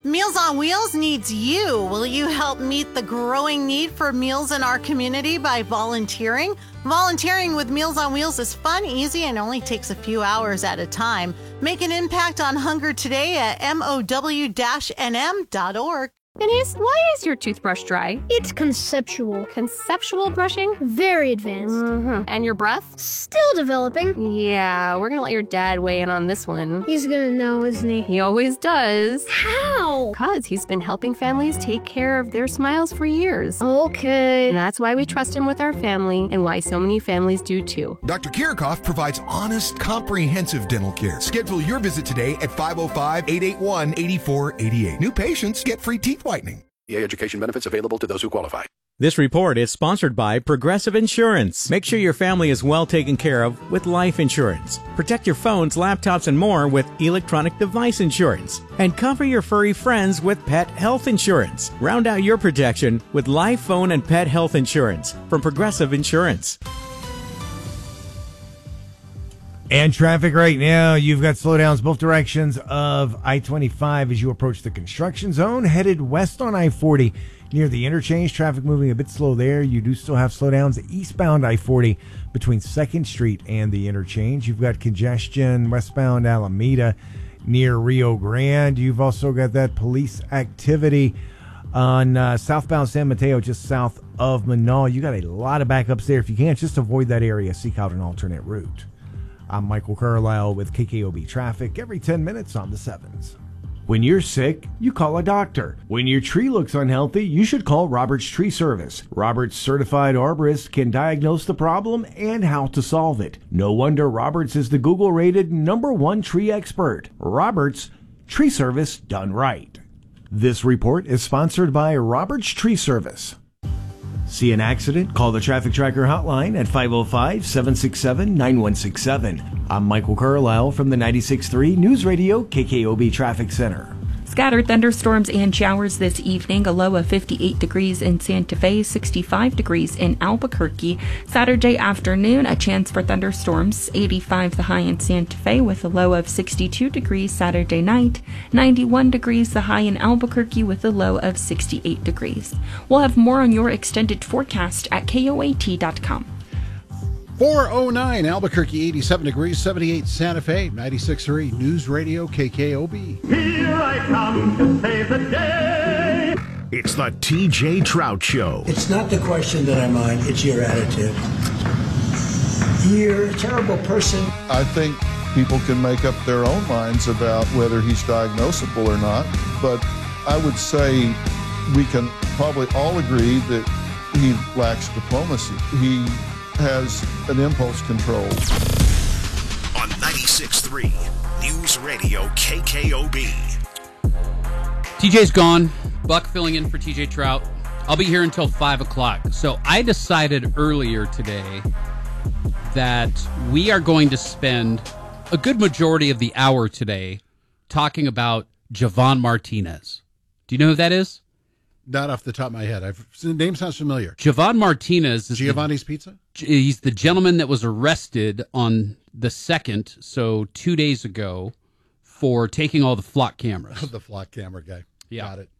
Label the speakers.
Speaker 1: Meals on Wheels needs you. Will you help meet the growing need for meals in our community by volunteering? Volunteering with Meals on Wheels is fun, easy, and only takes a few hours at a time. Make an impact on hunger today at mow-nm.org.
Speaker 2: Denise, why is your toothbrush dry?
Speaker 3: It's conceptual.
Speaker 2: Conceptual brushing?
Speaker 3: Very advanced.
Speaker 2: Mm-hmm. And your breath?
Speaker 3: Still developing.
Speaker 2: Yeah, we're gonna let your dad weigh in on this one.
Speaker 3: He's gonna know, isn't he?
Speaker 2: He always does.
Speaker 3: How?
Speaker 2: Because he's been helping families take care of their smiles for years.
Speaker 3: Okay.
Speaker 2: And that's why we trust him with our family, and why so many families do too.
Speaker 4: Dr. Kirchhoff provides honest, comprehensive dental care. Schedule your visit today at 505-881-8488. New patients get free teeth whitening.
Speaker 5: VA education benefits available to those who qualify.
Speaker 6: This report is sponsored by Progressive Insurance. Make sure your family is well taken care of with life insurance. Protect your phones, laptops, and more with electronic device insurance. And cover your furry friends with pet health insurance. Round out your protection with life, phone, and pet health insurance from Progressive Insurance.
Speaker 7: And traffic right now, you've got slowdowns both directions of I-25 as you approach the construction zone, headed west on I-40 near the interchange. Traffic moving a bit slow there. You do still have slowdowns eastbound I-40 between 2nd Street and the interchange. You've got congestion westbound Alameda near Rio Grande. You've also got that police activity on southbound San Mateo just south of Manal. You got a lot of backups there. If you can't, just avoid that area. Seek out an alternate route. I'm Michael Carlisle with KKOB Traffic every 10 minutes on the 7s. When you're sick, you call a doctor. When your tree looks unhealthy, you should call Roberts Tree Service. Roberts certified arborists can diagnose the problem and how to solve it. No wonder Roberts is the Google-rated #1 tree expert. Roberts Tree Service done right. This report is sponsored by Roberts Tree Service. See an accident? Call the Traffic Tracker hotline at 505-767-9167. I'm Michael Carlisle from the 96.3 News Radio KKOB Traffic Center.
Speaker 8: Scattered thunderstorms and showers this evening, a low of 58 degrees in Santa Fe, 65 degrees in Albuquerque. Saturday afternoon, a chance for thunderstorms, 85 the high in Santa Fe with a low of 62 degrees Saturday night, 91 degrees the high in Albuquerque with a low of 68 degrees. We'll have more on your extended forecast at KOAT.com.
Speaker 9: 409 Albuquerque, 87 degrees, 78 Santa Fe, 96.3 News Radio KKOB.
Speaker 10: Here I come to save the day.
Speaker 11: It's the TJ Trout Show.
Speaker 12: It's not the question that I mind, it's your attitude. You're a terrible person.
Speaker 13: I think people can make up their own minds about whether he's diagnosable or not, but I would say we can probably all agree that he lacks diplomacy. He has an impulse control.
Speaker 11: On 96.3 News Radio KKOB.
Speaker 14: TJ's gone. Buck filling in for TJ Trout. I'll be here until 5 o'clock. So I decided earlier today that we are going to spend a good majority of the hour today talking about Javon Martinez. Do you know who that is?
Speaker 9: Not off the top of my head. The name sounds familiar.
Speaker 14: Javon Martinez is
Speaker 9: Giovanni's Pizza?
Speaker 14: He's the gentleman that was arrested on the 2nd, so 2 days ago, for taking all the flock cameras.
Speaker 9: The flock camera guy.
Speaker 14: Yeah.
Speaker 9: Got it.